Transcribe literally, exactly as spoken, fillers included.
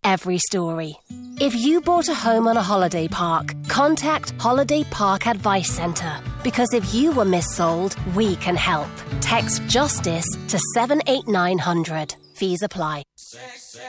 every story. If you bought a home on a holiday park, contact Holiday Park Advice Centre. Because if you were missold, we can help. Text JUSTICE to seven eight nine hundred. Fees apply.